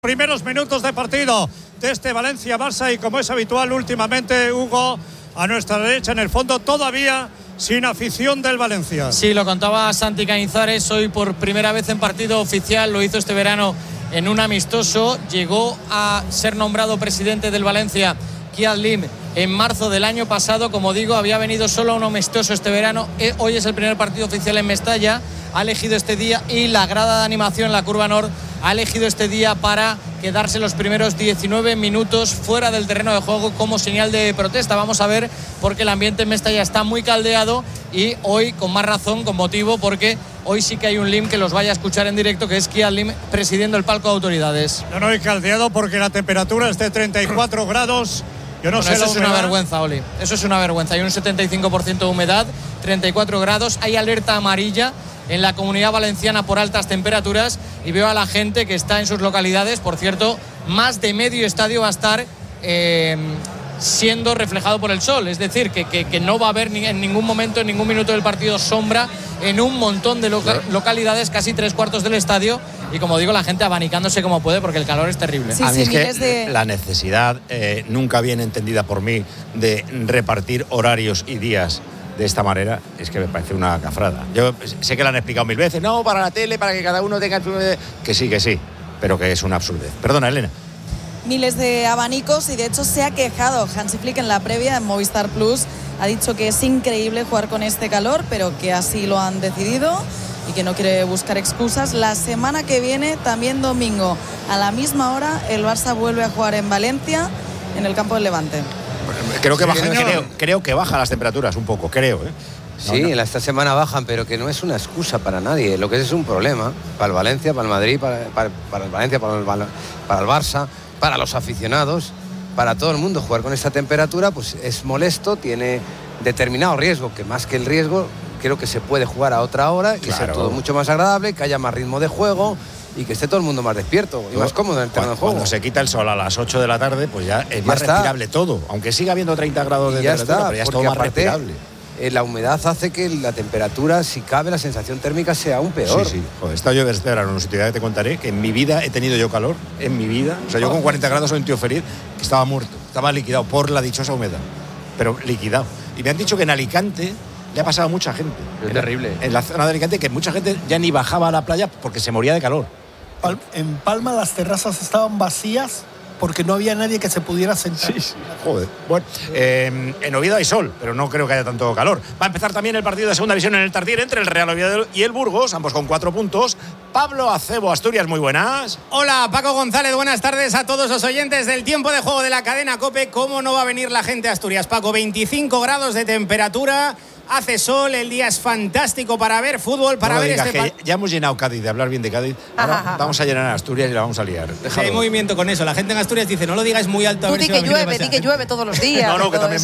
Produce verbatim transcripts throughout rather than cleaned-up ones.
Primeros minutos de partido de este Valencia-Barça y como es habitual últimamente, Hugo, a nuestra derecha en el fondo todavía sin afición del Valencia. Sí, lo contaba Santi Cañizares, hoy por primera vez en partido oficial, lo hizo este verano en un amistoso, llegó a ser nombrado presidente del Valencia Kian Lim en marzo del año pasado, como digo, había venido solo a un amistoso este verano, hoy es el primer partido oficial en Mestalla, ha elegido este día y la grada de animación en la Curva Nord ha elegido este día para quedarse los primeros diecinueve minutos fuera del terreno de juego como señal de protesta. Vamos a ver, porque el ambiente en Mestalla está muy caldeado y hoy con más razón, con motivo, porque hoy sí que hay un Lim que los vaya a escuchar en directo, que es Kian Lim presidiendo el palco de autoridades. No, no, hay caldeado porque la temperatura es de treinta y cuatro grados. Yo no bueno, sé eso la es una humedad. vergüenza, Oli. Eso es una vergüenza. Hay un setenta y cinco por ciento de humedad, treinta y cuatro grados. Hay alerta amarilla en la Comunidad Valenciana por altas temperaturas y veo a la gente que está en sus localidades. Por cierto, más de medio estadio va a estar eh, siendo reflejado por el sol. Es decir, que, que, que no va a haber ni, en ningún momento, en ningún minuto del partido, sombra en un montón de loca localidades, casi tres cuartos del estadio. Y como digo, la gente abanicándose como puede porque el calor es terrible. Sí, a mí sí, es que de... la necesidad eh, nunca bien entendida por mí de repartir horarios y días de esta manera es que me parece una cafrada. Yo sé que lo han explicado mil veces, no, para la tele, para que cada uno tenga el... que sí, que sí, pero que es una absurdez. Perdona, Elena. Miles de abanicos y de hecho se ha quejado Hansi Flick en la previa en Movistar Plus. Ha dicho que es increíble jugar con este calor, pero que así lo han decidido y que no quiere buscar excusas. La semana que viene, también domingo, a la misma hora, el Barça vuelve a jugar en Valencia, en el campo del Levante. Creo que, Sí, baja, señor. creo, creo que bajan las temperaturas un poco, creo. ¿eh? No, Sí, no. en esta semana bajan, pero que no es una excusa para nadie. Lo que es es un problema para el Valencia, para el Madrid, para, para, para el Valencia, para el, para el Barça, para los aficionados, para todo el mundo. Jugar con esta temperatura pues es molesto, tiene determinado riesgo, que más que el riesgo, creo que se puede jugar a otra hora y Claro. ser todo mucho más agradable, que haya más ritmo de juego y que esté todo el mundo más despierto y más cómodo en el terreno Cuando, de juego. cuando se quita el sol a las ocho de la tarde, pues ya es Ya más está. respirable todo. Aunque siga habiendo treinta grados de Y ya temperatura, está, pero ya es porque todo más aparte, respirable. eh, la humedad hace que la temperatura, si cabe, la sensación térmica sea aún peor. Sí, sí. Joder, he estado yo de verano en una ciudad que te contaré que en mi vida he tenido yo calor, en mi vida. O sea, yo con cuarenta grados soy un tío feliz que estaba muerto, estaba liquidado por la dichosa humedad, pero liquidado. Y me han dicho que en Alicante le ha pasado a mucha gente. Es terrible. En la zona de Alicante, que mucha gente ya ni bajaba a la playa porque se moría de calor. Pal- En Palma las terrazas estaban vacías porque no había nadie que se pudiera sentar. Joder. Bueno, eh, en Oviedo hay sol, pero no creo que haya tanto calor. Va a empezar también el partido de segunda división en el Tartier entre el Real Oviedo y el Burgos, ambos con cuatro puntos. Pablo Acebo, Asturias, muy buenas. Hola, Paco González, buenas tardes a todos los oyentes del tiempo de juego de la cadena COPE. ¿Cómo no va a venir la gente a Asturias, Paco? veinticinco grados de temperatura, hace sol, el día es fantástico para ver fútbol, para no me ver digas este que pa- ya hemos llenado Cádiz, de hablar bien de Cádiz. Ahora vamos a llenar a Asturias y la vamos a liar. Sí, Déjalo. hay movimiento con eso. La gente en Asturias dice, no lo digáis muy alto. A Tú ver di si va que a venir llueve, di demasiada que gente. llueve todos los días. No, no, y que todo también eso.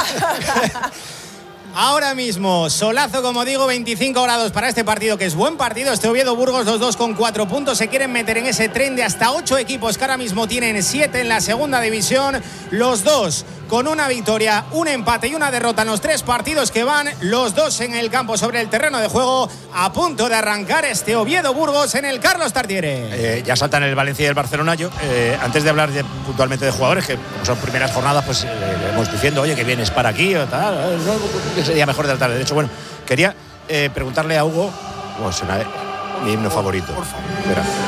van. Ahora mismo, solazo, como digo, veinticinco grados para este partido, que es buen partido. Este Oviedo-Burgos, los dos con cuatro puntos. Se quieren meter en ese tren de hasta ocho equipos que ahora mismo tienen siete en la segunda división. Los dos con una victoria, un empate y una derrota en los tres partidos que van. Los dos en el campo sobre el terreno de juego. A punto de arrancar este Oviedo-Burgos en el Carlos Tartiere. Eh, ya saltan el Valencia y el Barcelona. Yo, eh, antes de hablar de, puntualmente de jugadores, que como son primeras jornadas, pues eh, le hemos diciendo, oye, que vienes para aquí o tal, eh, no, que sería mejor tratar. De hecho, bueno, quería eh, preguntarle a Hugo, bueno, suena, eh, mi himno favorito. Por favor. Espera.